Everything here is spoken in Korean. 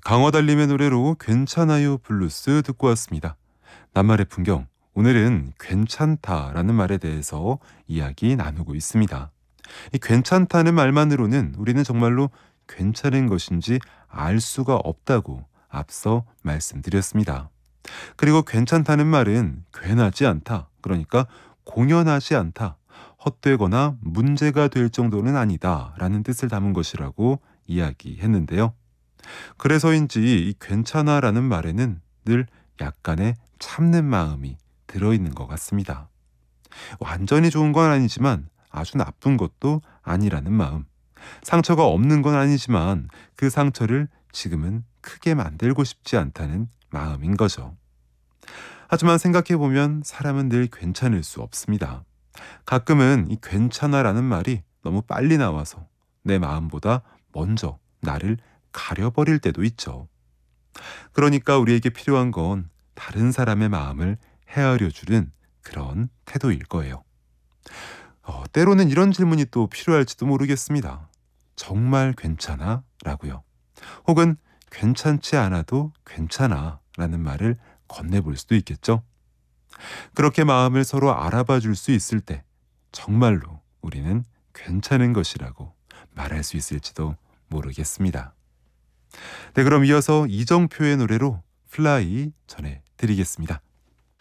강화달림의 노래로 괜찮아요 블루스 듣고 왔습니다. 낱말의 풍경, 오늘은 괜찮다라는 말에 대해서 이야기 나누고 있습니다. 이 괜찮다는 말만으로는 우리는 정말로 괜찮은 것인지 알 수가 없다고 앞서 말씀드렸습니다. 그리고 괜찮다는 말은 괜하지 않다, 그러니까 공연하지 않다, 헛되거나 문제가 될 정도는 아니다 라는 뜻을 담은 것이라고 이야기했는데요. 그래서인지 이 괜찮아라는 말에는 늘 약간의 참는 마음이 들어있는 것 같습니다. 완전히 좋은 건 아니지만 아주 나쁜 것도 아니라는 마음. 상처가 없는 건 아니지만 그 상처를 지금은 크게 만들고 싶지 않다는 마음인 거죠. 하지만 생각해보면 사람은 늘 괜찮을 수 없습니다. 가끔은 이 괜찮아라는 말이 너무 빨리 나와서 내 마음보다 먼저 나를 가려버릴 때도 있죠. 그러니까 우리에게 필요한 건 다른 사람의 마음을 헤아려주는 그런 태도일 거예요. 때로는 이런 질문이 또 필요할지도 모르겠습니다. 정말 괜찮아? 라고요. 혹은 괜찮지 않아도 괜찮아 라는 말을 건네볼 수도 있겠죠. 그렇게 마음을 서로 알아봐 줄 수 있을 때 정말로 우리는 괜찮은 것이라고 말할 수 있을지도 모르겠습니다. 네, 그럼 이어서 이정표의 노래로 플라이 전해드리겠습니다.